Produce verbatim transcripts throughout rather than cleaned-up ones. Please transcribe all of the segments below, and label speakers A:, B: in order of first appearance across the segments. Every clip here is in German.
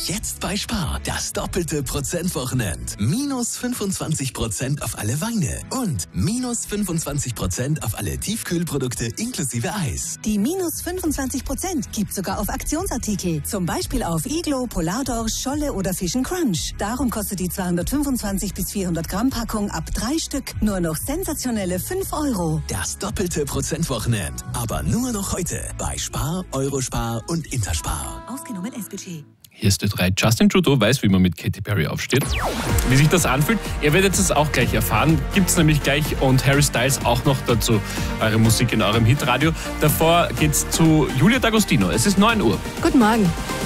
A: Jetzt bei Spar. Das doppelte Prozentwochenend. Minus fünfundzwanzig Prozent auf alle Weine. Und minus fünfundzwanzig Prozent auf alle Tiefkühlprodukte inklusive Eis.
B: Die minus fünfundzwanzig Prozent gibt sogar auf Aktionsartikel. Zum Beispiel auf Iglo, Polardorsch, Scholle oder Fish and Crunch. Darum kostet die zweihundertfünfundzwanzig bis vierhundert Gramm Packung ab drei Stück nur noch sensationelle fünf Euro.
A: Das doppelte Prozentwochenend. Aber nur noch heute bei Spar, Eurospar und Interspar.
B: Ausgenommen S B T.
C: Hier ist Ö drei. Justin Trudeau weiß, wie man mit Katy Perry aufsteht. Wie sich das anfühlt, ihr werdet es auch gleich erfahren. Gibt es nämlich gleich und Harry Styles auch noch dazu. Eure Musik in eurem Hitradio. Davor geht's zu Julia D'Agostino. Es ist neun Uhr.
D: Guten Morgen.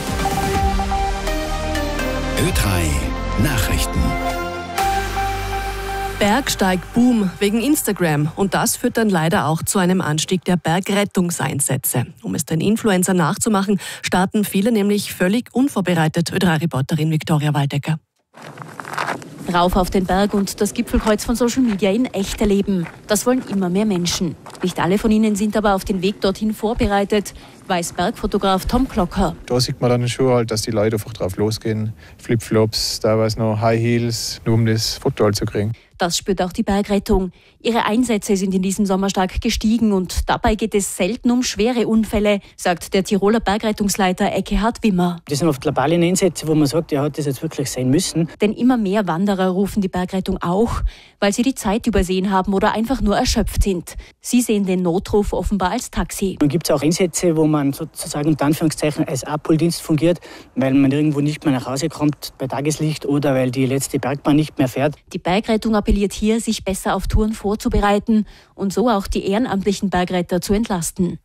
A: Ö drei Nachrichten.
D: Bergsteigboom wegen Instagram. Und das führt dann leider auch zu einem Anstieg der Bergrettungseinsätze. Um es den Influencern nachzumachen, starten viele nämlich völlig unvorbereitet. Ö drei Reporterin Viktoria Waldecker.
E: Rauf auf den Berg und das Gipfelkreuz von Social Media in echt erleben. Das wollen immer mehr Menschen. Nicht alle von ihnen sind aber auf den Weg dorthin vorbereitet, weiß Bergfotograf Tom Klocker.
F: Da sieht man dann schon halt, dass die Leute einfach drauf losgehen. Flipflops, teilweise noch High Heels, nur um das Foto halt zu kriegen.
E: Das spürt auch die Bergrettung. Ihre Einsätze sind in diesem Sommer stark gestiegen und dabei geht es selten um schwere Unfälle, sagt der Tiroler Bergrettungsleiter Ekkehard Wimmer.
G: Das sind oft globale Einsätze, wo man sagt, ja, hat das jetzt wirklich sein müssen.
E: Denn immer mehr Wanderer rufen die Bergrettung auch, weil sie die Zeit übersehen haben oder einfach nur erschöpft sind. Sie sehen den Notruf offenbar als Taxi.
G: Dann gibt es auch Einsätze, wo man sozusagen unter Anführungszeichen als Abholdienst fungiert, weil man irgendwo nicht mehr nach Hause kommt bei Tageslicht oder weil die letzte Bergbahn nicht mehr fährt.
E: Die Bergrettung appelliert hier, sich besser auf Touren vorzubereiten und so auch die ehrenamtlichen Bergretter zu entlasten.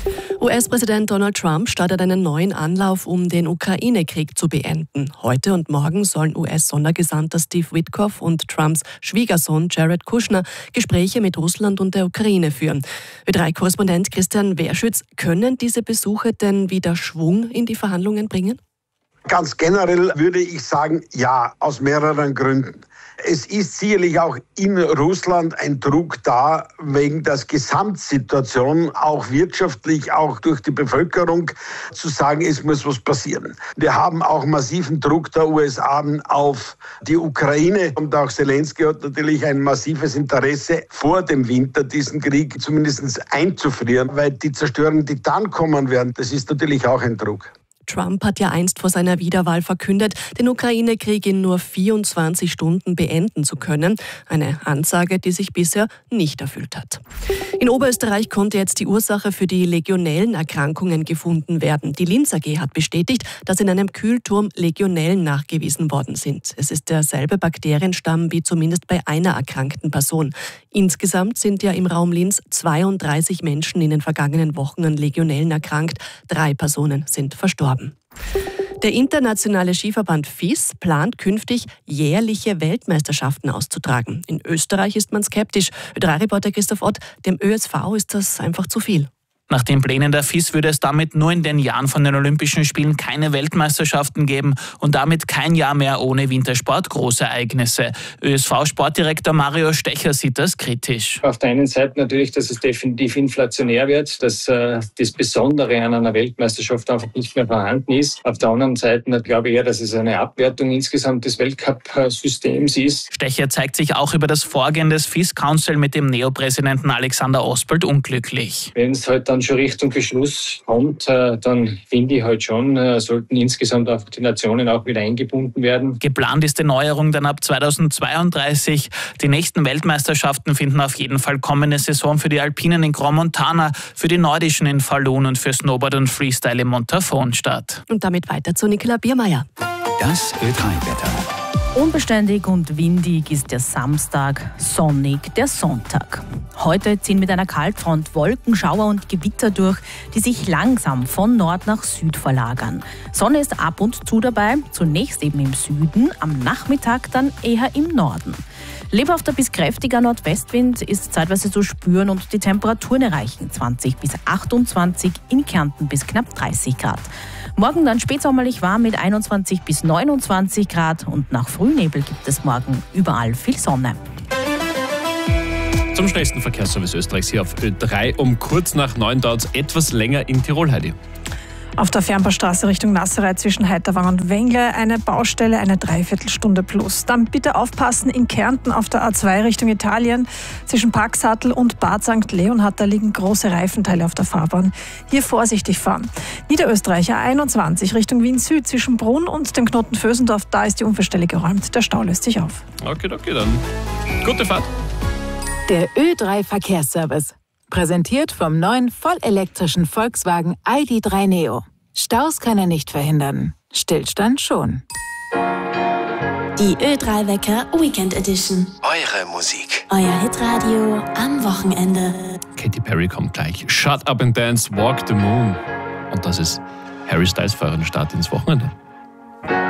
D: U S-Präsident Donald Trump startet einen neuen Anlauf, um den Ukraine-Krieg zu beenden. Heute und morgen sollen U S-Sondergesandter Steve Witkoff und Trumps Schwiegersohn Jared Kushner Gespräche mit Russland und der Ukraine führen. Ö drei Korrespondent Christian Werschütz, können diese Besuche denn wieder Schwung in die Verhandlungen bringen?
H: Ganz generell würde ich sagen, ja, aus mehreren Gründen. Es ist sicherlich auch in Russland ein Druck da, wegen der Gesamtsituation, auch wirtschaftlich, auch durch die Bevölkerung, zu sagen, es muss was passieren. Wir haben auch massiven Druck der U S A auf die Ukraine. Und auch Zelensky hat natürlich ein massives Interesse, vor dem Winter diesen Krieg zumindest einzufrieren, weil die Zerstörungen, die dann kommen werden, das ist natürlich auch ein Druck.
D: Trump hat ja einst vor seiner Wiederwahl verkündet, den Ukraine-Krieg in nur vierundzwanzig Stunden beenden zu können. Eine Ansage, die sich bisher nicht erfüllt hat. In Oberösterreich konnte jetzt die Ursache für die Legionellenerkrankungen gefunden werden. Die Linz A G hat bestätigt, dass in einem Kühlturm Legionellen nachgewiesen worden sind. Es ist derselbe Bakterienstamm wie zumindest bei einer erkrankten Person. Insgesamt sind ja im Raum Linz zweiunddreißig Menschen in den vergangenen Wochen an Legionellen erkrankt. Drei Personen sind verstorben. Der internationale Skiverband F I S plant künftig jährliche Weltmeisterschaften auszutragen. In Österreich ist man skeptisch. Ö drei Reporter Christoph Ott, dem Ö S V ist das einfach zu viel.
I: Nach den Plänen der F I S würde es damit nur in den Jahren von den Olympischen Spielen keine Weltmeisterschaften geben und damit kein Jahr mehr ohne Wintersport-Großereignisse. Ö S V-Sportdirektor Mario Stecher sieht das kritisch.
J: Auf der einen Seite natürlich, dass es definitiv inflationär wird, dass äh, das Besondere an einer Weltmeisterschaft einfach nicht mehr vorhanden ist. Auf der anderen Seite glaube ich eher, dass es eine Abwertung insgesamt des Weltcup-Systems ist.
I: Stecher zeigt sich auch über das Vorgehen des F I S-Council mit dem Neopräsidenten Alexander Ospelt unglücklich.
J: Wenn es halt dann schon Richtung Beschluss kommt, dann finde ich halt schon, sollten insgesamt auch die Nationen auch wieder eingebunden werden.
I: Geplant ist die Neuerung dann ab zweitausendzweiunddreißig. Die nächsten Weltmeisterschaften finden auf jeden Fall kommende Saison für die Alpinen in Grand Montana, für die Nordischen in Falun und für Snowboard und Freestyle in Montafon statt.
D: Und damit weiter zu Nicola Biermeier.
A: Das Ö drei Wetter.
K: Unbeständig und windig ist der Samstag, sonnig der Sonntag. Heute ziehen mit einer Kaltfront Wolken, Schauer und Gewitter durch, die sich langsam von Nord nach Süd verlagern. Sonne ist ab und zu dabei, zunächst eben im Süden, am Nachmittag dann eher im Norden. Lebhafter bis kräftiger Nordwestwind ist zeitweise zu spüren und die Temperaturen erreichen zwanzig bis achtundzwanzig, in Kärnten bis knapp dreißig Grad. Morgen dann spätsommerlich warm mit einundzwanzig bis neunundzwanzig Grad und nach Frühnebel gibt es morgen überall viel Sonne.
C: Zum schnellsten Verkehrsservice Österreichs hier auf Ö drei. Um kurz nach neun dauert es etwas länger in Tirol, Heidi.
L: Auf der Fernbahnstraße Richtung Nasserei zwischen Heiterwang und Wengle eine Baustelle, eine Dreiviertelstunde plus. Dann bitte aufpassen, in Kärnten auf der A zwei Richtung Italien zwischen Parksattel und Bad Sankt Leonhard, da liegen große Reifenteile auf der Fahrbahn. Hier vorsichtig fahren. Niederösterreich A einundzwanzig Richtung Wien Süd zwischen Brunn und dem Knoten Vösendorf, da ist die Unfallstelle geräumt. Der Stau löst sich auf.
C: Okay, okay, dann gute Fahrt.
M: Der Ö drei Verkehrsservice. Präsentiert vom neuen vollelektrischen Volkswagen I D drei Neo. Staus kann er nicht verhindern. Stillstand schon.
N: Die Ö drei Wecker Weekend Edition.
A: Eure Musik.
N: Euer Hitradio am Wochenende.
C: Katy Perry kommt gleich. Shut Up and Dance, Walk the Moon. Und das ist Harry Styles für euren Start ins Wochenende.